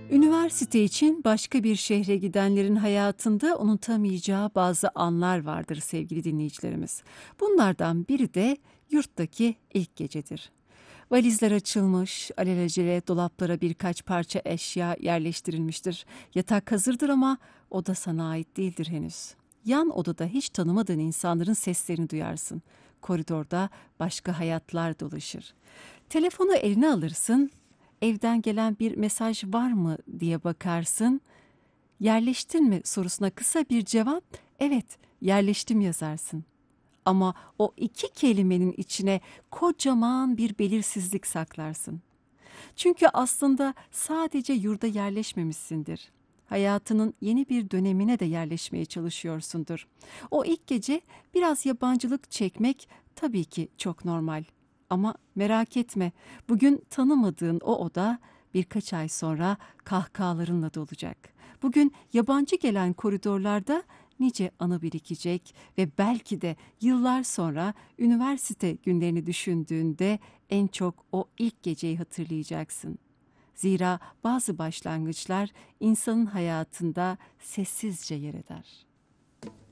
Üniversite için başka bir şehre gidenlerin hayatında unutamayacağı bazı anlar vardır sevgili dinleyicilerimiz. Bunlardan biri de yurttaki ilk gecedir. Valizler açılmış, alelacele dolaplara birkaç parça eşya yerleştirilmiştir. Yatak hazırdır ama oda sana ait değildir henüz. Yan odada hiç tanımadığın insanların seslerini duyarsın. Koridorda başka hayatlar dolaşır. Telefonu eline alırsın, evden gelen bir mesaj var mı diye bakarsın. Yerleştin mi sorusuna kısa bir cevap, evet yerleştim yazarsın. Ama o iki kelimenin içine kocaman bir belirsizlik saklarsın. Çünkü aslında sadece yurda yerleşmemişsindir. Hayatının yeni bir dönemine de yerleşmeye çalışıyorsundur. O ilk gece biraz yabancılık çekmek tabii ki çok normal. Ama merak etme, bugün tanımadığın o oda birkaç ay sonra kahkahalarınla dolacak. Bugün yabancı gelen koridorlarda nice anı birikecek ve belki de yıllar sonra üniversite günlerini düşündüğünde en çok o ilk geceyi hatırlayacaksın. Zira bazı başlangıçlar insanın hayatında sessizce yer eder.